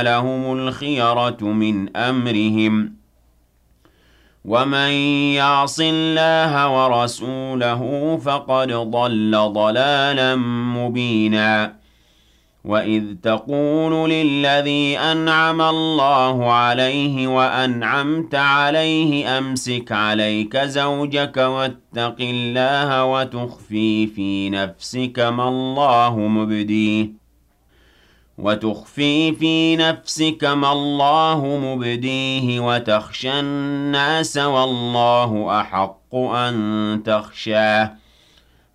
لهم الخيرة من أمرهم ومن يعص الله ورسوله فقد ضل ضلالا مبينا وإذ تقول للذي أنعم الله عليه وأنعمت عليه أمسك عليك زوجك واتق الله وتخفي في نفسك ما الله مبديه وتخشى الناس والله أحق أن تخشاه